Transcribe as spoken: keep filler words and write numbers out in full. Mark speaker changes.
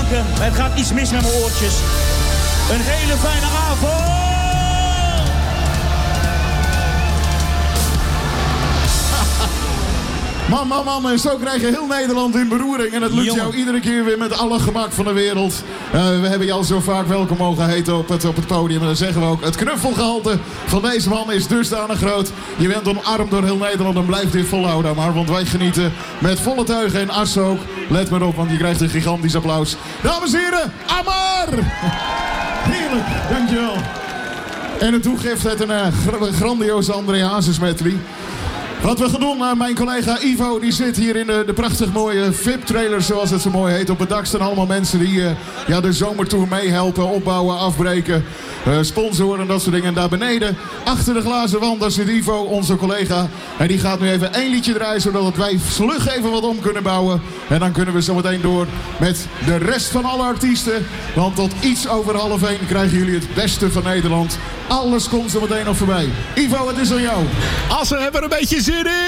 Speaker 1: bedanken. Het gaat iets mis met mijn oortjes. Een hele fijne avond.
Speaker 2: Man, man, man, en zo krijg je heel Nederland in beroering. En het lukt
Speaker 1: Jongen.
Speaker 2: jou iedere keer weer met alle gemak van de wereld. Uh, we hebben jou zo vaak welkom mogen heten op het, op het podium. En dan zeggen we ook, het knuffelgehalte van deze man is dusdanig groot. Je bent omarmd door heel Nederland en blijft dit volhouden, maar. Want wij genieten met volle teugen en Assen ook. Let maar op, want je krijgt een gigantisch applaus. Dames en heren, Amar! Heerlijk, dankjewel. En het toegift het een uh, gra- grandioze André Hazes medley. Wat we gaan doen, uh, mijn collega Ivo die zit hier in de, de prachtig mooie V I P-trailer zoals het zo mooi heet. Op het dak staan allemaal mensen die uh, ja, de zomertour meehelpen, opbouwen, afbreken, uh, sponsoren en dat soort dingen. En daar beneden, achter de glazen wand, daar zit Ivo, onze collega. En die gaat nu even één liedje draaien, zodat wij vlug even wat om kunnen bouwen. En dan kunnen we zo meteen door met de rest van alle artiesten. Want tot iets over half één krijgen jullie het beste van Nederland. Alles komt zo meteen nog voorbij. Ivo, het is aan jou.
Speaker 3: Assen hebben er een beetje zin in.